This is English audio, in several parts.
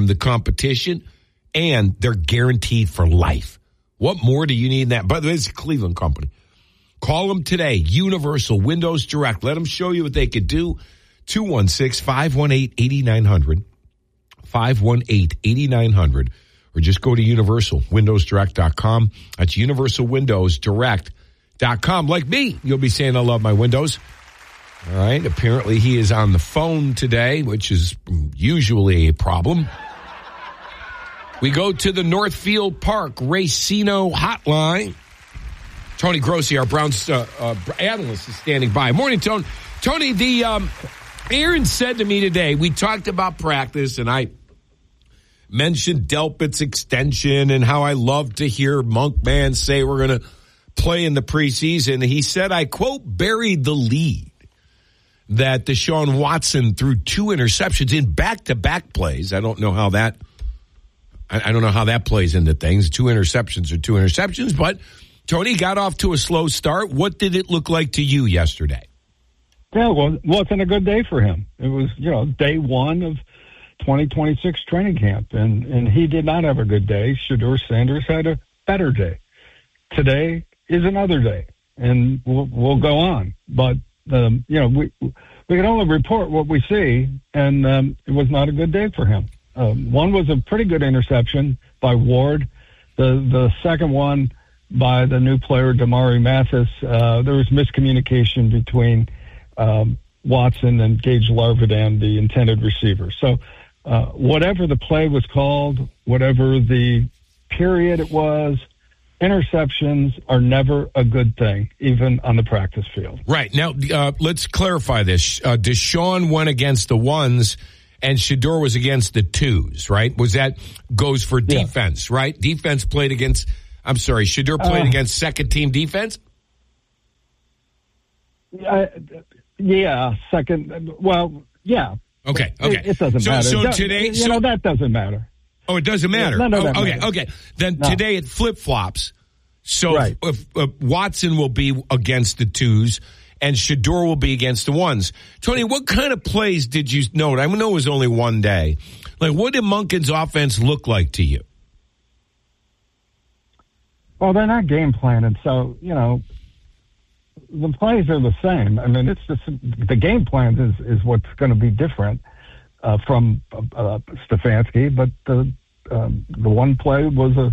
the competition, and they're guaranteed for life. What more do you need than that? By the way, it's a Cleveland company. Call them today, Universal Windows Direct. Let them show you what they could do. 216-518-8900, 518-8900, or just go to universalwindowsdirect.com. That's universalwindowsdirect.com. Like me, you'll be saying, I love my windows. All right. Apparently he is on the phone today, which is usually a problem. We go to the Northfield Park Racino hotline. Tony Grossi, our Browns analyst, is standing by. Morning, Tony. Tony, Aaron said to me today, we talked about practice, and I mentioned Delpit's extension and how I love to hear Monkman say we're going to play in the preseason. He said, I quote, buried the lead that Deshaun Watson threw 2 interceptions in back-to-back plays. I don't know how that plays into things. 2 interceptions are 2 interceptions, but Tony got off to a slow start. What did it look like to you yesterday? Yeah, well, it wasn't a good day for him. It was, day 1 of 2026 training camp, and he did not have a good day. Shedeur Sanders had a better day. Today is another day, and we'll go on. But, we can only report what we see, and it was not a good day for him. One was a pretty good interception by Ward. The second one by the new player, Damari Mathis. There was miscommunication between Watson and Gage Larvidan, the intended receiver. So whatever the play was called, whatever the period it was, interceptions are never a good thing, even on the practice field. Right. Now, let's clarify this. Deshaun went against the ones, and Shedeur was against the twos, right? Goes for defense, right? Defense played against, Shedeur played against second-team defense? Yeah, second. Well, yeah. Okay. It doesn't matter. So today, that doesn't matter. Oh, it doesn't matter. Okay. Then today it flip-flops. So if Watson will be against the twos and Shedeur will be against the ones. Tony, what kind of plays did you note? I know it was only one day. Like, what did Monken's offense look like to you? Well, they're not game planning, so, the plays are the same. I mean, it's just the game plan is what's going to be different from Stefanski. But the one play was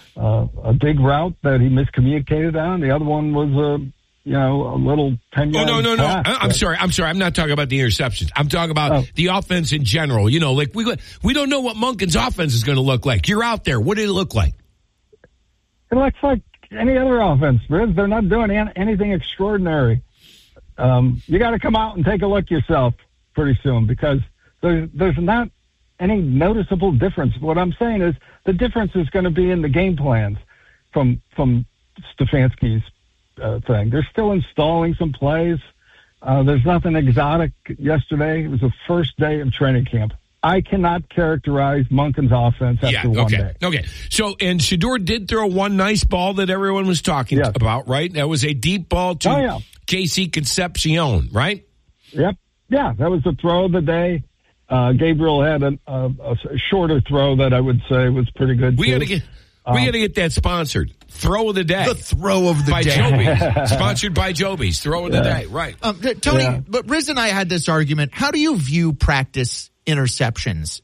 a big route that he miscommunicated on. The other one was a little 10-yard. Oh, no. I'm sorry. I'm not talking about the interceptions. I'm talking about the offense in general. We don't know what Monken's offense is going to look like. You're out there. What did it look like? It looks like any other offense, Riz. They're not doing anything extraordinary. You got to come out and take a look yourself pretty soon, because there's not any noticeable difference. What I'm saying is the difference is going to be in the game plans from Stefanski's thing. They're still installing some plays. There's nothing exotic yesterday. It was the first day of training camp. I cannot characterize Monken's offense after one day. Okay. So, and Shedeur did throw one nice ball that everyone was talking about, right? That was a deep ball to Casey Concepcion, right? Yep. Yeah, that was the throw of the day. Gabriel had a shorter throw that I would say was pretty good. We got to get that sponsored. Throw of the day. The throw of the by day. Joby's. Sponsored by Joby's. Throw of the day. Right. Tony, but Riz and I had this argument. How do you view practice interceptions?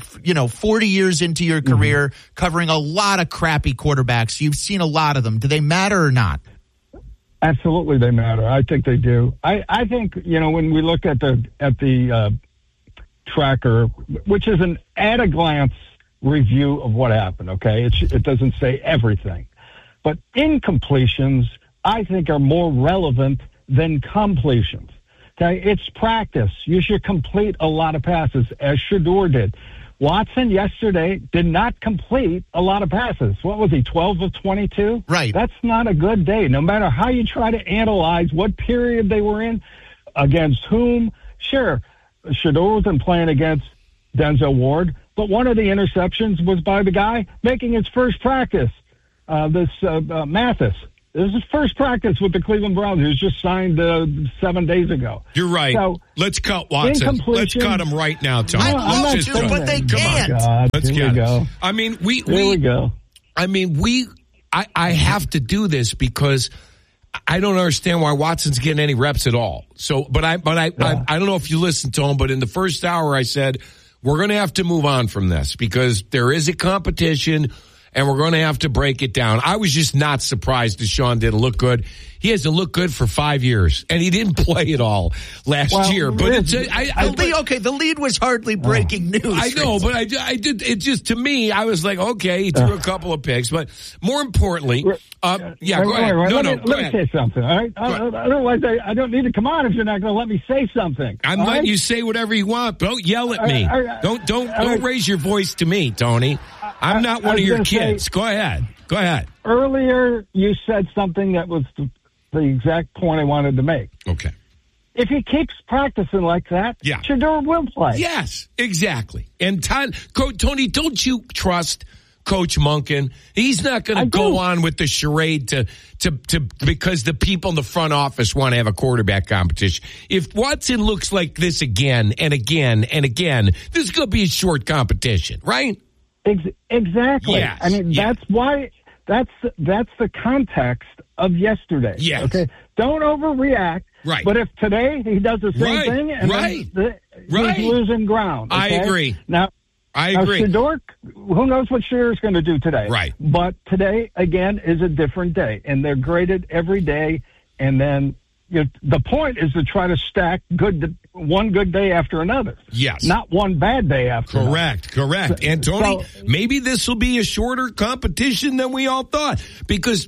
40 years into your career, covering a lot of crappy quarterbacks. You've seen a lot of them. Do they matter or not? Absolutely, they matter. I think they do. I think, when we look at the tracker, which is an at-a-glance review of what happened, okay? It doesn't say everything. But incompletions, I think, are more relevant than completions. Okay, it's practice. You should complete a lot of passes, as Shedeur did. Watson yesterday did not complete a lot of passes. What was he, 12 of 22? Right. That's not a good day, no matter how you try to analyze what period they were in, against whom. Sure, Shedeur wasn't playing against Denzel Ward, but one of the interceptions was by the guy making his first practice, Mathis. This is his first practice with the Cleveland Browns. He was just signed 7 days ago. You're right. So, let's cut Watson. Let's cut him right now, Tom. I'd love Let's to, just but they can't. God, Let's here get we go. it. I mean, Here we go. I mean, I have to do this because I don't understand why Watson's getting any reps at all. So, but I don't know if you listened to him, but in the first hour I said, we're going to have to move on from this because there is a competition and we're going to have to break it down. I was just not surprised Deshaun didn't look good. He hasn't looked good for 5 years, and he didn't play at all last year. But the lead was hardly breaking news. I know, but I did. It just, to me, I was like, okay, he threw a couple of picks, but more importantly, go ahead. Let me say something. All right, otherwise I don't need to come on if you're not going to let me say something. I'm letting you say whatever you want. Don't yell at me. Don't raise your voice to me, Tony. I'm not one of your kids. Go ahead. Earlier, you said something that was the exact point I wanted to make. Okay. If he keeps practicing like that, Shedeur will play. Yes, exactly. And Tony, don't you trust Coach Monken? He's not going to go on with the charade to because the people in the front office want to have a quarterback competition. If Watson looks like this again and again and again, this is going to be a short competition, right? Exactly. Yes. I mean, that's why. That's the context of yesterday. Yes. Okay. Don't overreact. Right. But if today he does the same thing, and he's losing ground. Okay? I agree. I agree. Shedeur, who knows what Shedeur is going to do today? Right. But today again is a different day, and they're graded every day. And then the point is to try to stack one good day after another. Yes. Not one bad day after another. Correct. And Tony, maybe this will be a shorter competition than we all thought. Because,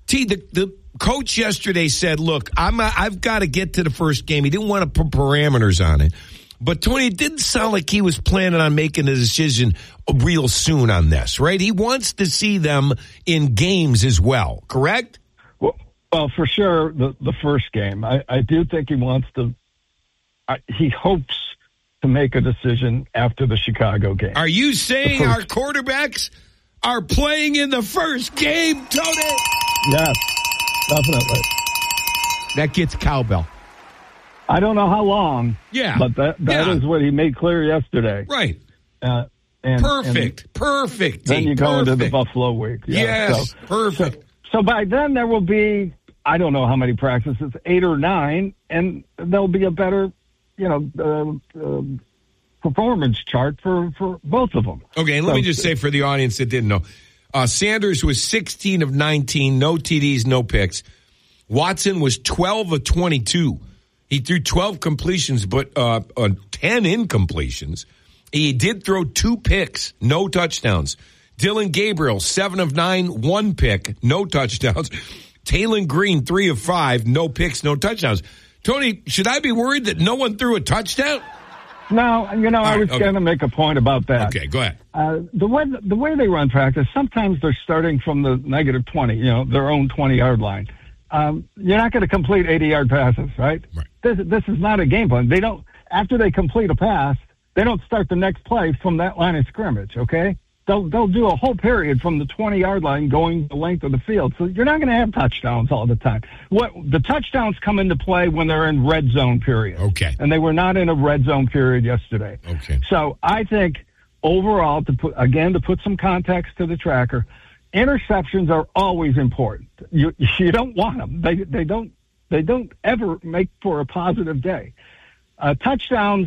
the coach yesterday said, look, I've got to get to the first game. He didn't want to put parameters on it. But, Tony, it didn't sound like he was planning on making a decision real soon on this, right? He wants to see them in games as well, correct? Well, for sure, the first game. I do think he wants to. He hopes to make a decision after the Chicago game. Are you saying our quarterbacks are playing in the first game, Tony? Yes, definitely. That gets cowbell. I don't know how long. Yeah, but that is what he made clear yesterday. Right. Perfect. Then you go into the Buffalo week. Yeah, yes, perfect. So by then there will be, I don't know how many practices, 8 or 9, and there'll be a better, performance chart for both of them. Okay, and let me just say for the audience that didn't know, Sanders was 16 of 19, no TDs, no picks. Watson was 12 of 22. He threw 12 completions, but 10 incompletions. He did throw 2 picks, no touchdowns. Dylan Gabriel, 7 of 9, 1 pick, no touchdowns. Taylon Green, 3 of 5, no picks, no touchdowns. Tony, should I be worried that no one threw a touchdown? No, I was going to make a point about that. Okay, go ahead. The way they run practice, sometimes they're starting from the negative 20, their own 20-yard line. You're not going to complete 80-yard passes, right? This is not a game plan. They don't, after they complete a pass, they don't start the next play from that line of scrimmage, okay? They'll do a whole period from the 20-yard line going the length of the field. So you're not going to have touchdowns all the time. The touchdowns come into play when they're in red zone period. Okay. And they were not in a red zone period yesterday. Okay. So I think overall, to put some context to the tracker, interceptions are always important. You don't want them. They don't ever make for a positive day. Touchdowns,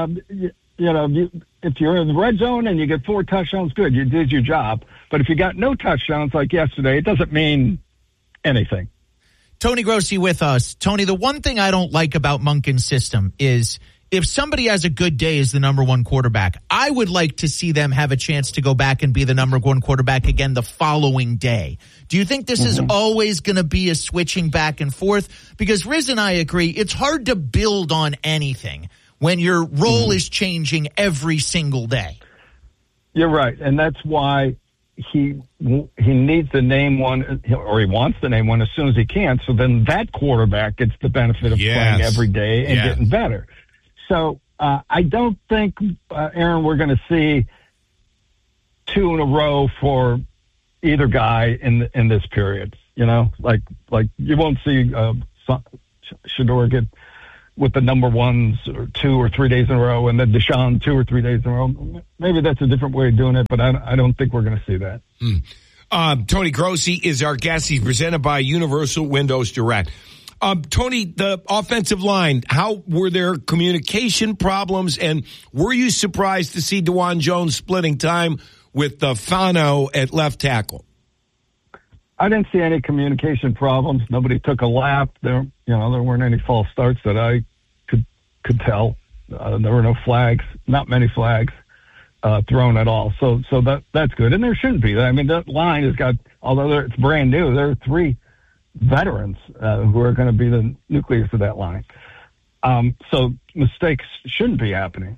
if you're in the red zone and you get 4 touchdowns, good, you did your job. But if you got no touchdowns like yesterday, it doesn't mean anything. Tony Grossi with us. Tony, the one thing I don't like about Monken's system is if somebody has a good day as the number one quarterback, I would like to see them have a chance to go back and be the number one quarterback again the following day. Do you think this is always going to be a switching back and forth? Because Riz and I agree, it's hard to build on anything when your role is changing every single day. You're right, and that's why he needs to name one, or he wants to name one as soon as he can, so then that quarterback gets the benefit of playing every day and getting better. So I don't think, Aaron, we're going to see 2 in a row for either guy in this period. like you won't see Shedeur get with the number ones or 2 or 3 days in a row, and then Deshaun 2 or 3 days in a row. Maybe that's a different way of doing it, but I don't think we're going to see that. Tony Grossi is our guest. He's presented by Universal Windows Direct. Tony, the offensive line, how were there communication problems, and were you surprised to see DeJuan Jones splitting time with Fano at left tackle? I didn't see any communication problems. Nobody took a lap. There weren't any false starts that I could tell. There were no flags, not many flags thrown at all. So that's good, and there shouldn't be. I mean, that line has got, although it's brand new, there are 3 veterans who are going to be the nucleus of that line. So mistakes shouldn't be happening.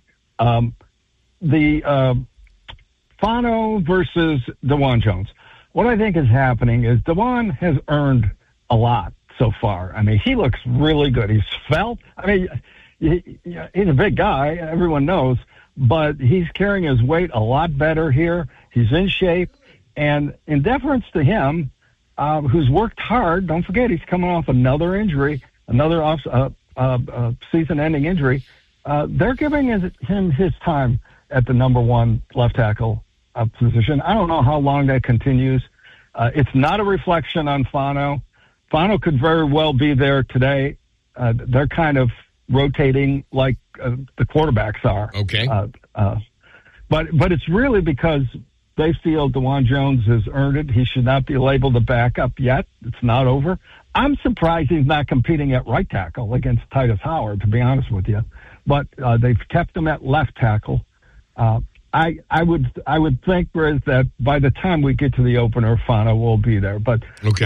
The Fano versus DeJuan Jones. What I think is happening is DeJuan has earned a lot so far. I mean, he looks really good. He's felt. I mean, he's a big guy. Everyone knows. But he's carrying his weight a lot better here. He's in shape. And in deference to him, who's worked hard, don't forget he's coming off another injury, another season-ending injury. They're giving him his time at the number 1 left tackle position. I don't know how long that continues. It's not a reflection on Fano. Fano could very well be there today. They're kind of rotating like the quarterbacks are. Okay. But it's really because they feel DeJuan Jones has earned it. He should not be labeled a backup yet. It's not over. I'm surprised he's not competing at right tackle against Titus Howard, to be honest with you. But they've kept him at left tackle. I would think, Riz, that by the time we get to the opener, Fano will be there. But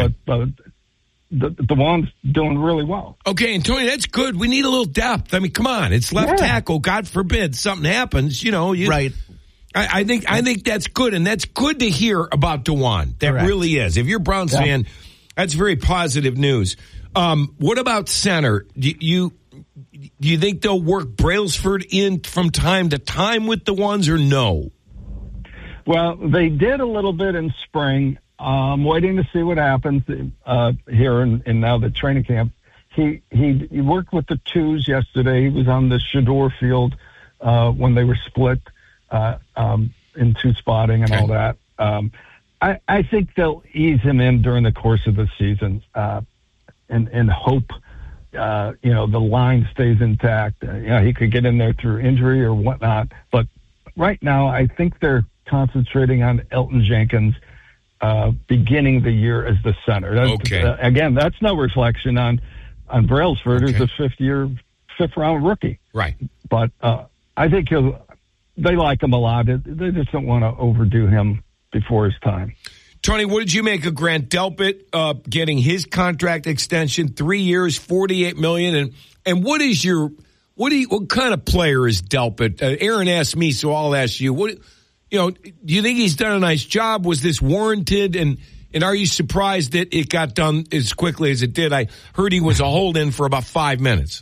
the one's doing really well. Okay, and Tony, that's good. We need a little depth. I mean, come on, it's left tackle. God forbid something happens. Right. I think that's good, and that's good to hear about DeJuan. That Correct. really is. If you're a Browns fan, that's very positive news. What about center? Do you think they'll work Brailsford in from time to time with the ones, or no? Well, they did a little bit in spring. I'm waiting to see what happens here in now the training camp. He worked with the 2s yesterday. He was on the Shedeur field when they were split in 2 spotting and all that. I think they'll ease him in during the course of the season and hope the line stays intact. He could get in there through injury or whatnot. But right now, I think they're concentrating on Elton Jenkins beginning the year as the center. Again, that's no reflection on Brailsford, who's a 5th-round rookie. Right. But I think they like him a lot. They just don't want to overdo him before his time. Tony, what did you make of Grant Delpit getting his contract extension, 3 years, $48 million? And what kind of player is Delpit? Aaron asked me, so I'll ask you. Do you think he's done a nice job? Was this warranted? And are you surprised that it got done as quickly as it did? I heard he was a hold-in for about 5 minutes.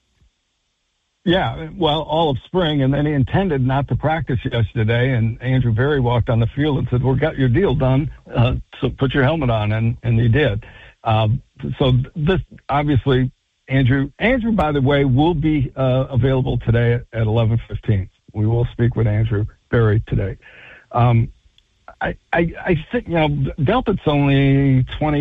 Yeah, well, all of spring, and then he intended not to practice yesterday, and Andrew Berry walked on the field and said, "We got your deal done, so put your helmet on," and he did. So this, obviously, Andrew, by the way, will be available today at 11:15. We will speak with Andrew Berry today. I think, Delpit's only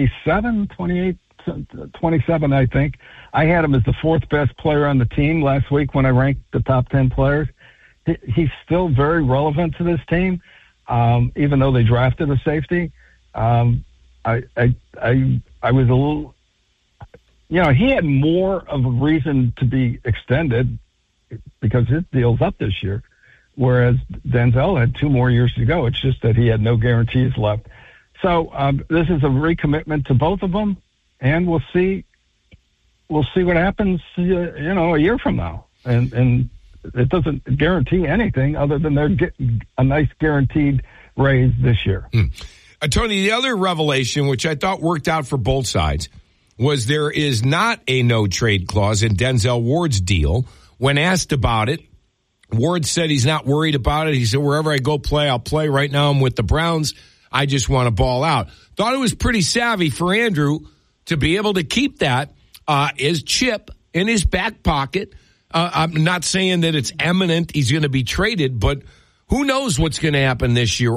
27, I think. I had him as the 4th best player on the team last week when I ranked the top 10 players. He's still very relevant to this team, even though they drafted a safety. I was a little, he had more of a reason to be extended because his deal's up this year, whereas Denzel had 2 more years to go. It's just that he had no guarantees left. So this is a recommitment to both of them, and we'll see what happens, a year from now. And it doesn't guarantee anything other than they're getting a nice guaranteed raise this year. Tony, the other revelation, which I thought worked out for both sides, was there is not a no-trade clause in Denzel Ward's deal. When asked about it, Ward said he's not worried about it. He said, wherever I go play, I'll play. Right now I'm with the Browns. I just want to ball out. Thought it was pretty savvy for Andrew to be able to keep that as chip in his back pocket. I'm not saying that it's imminent he's going to be traded, but who knows what's going to happen this year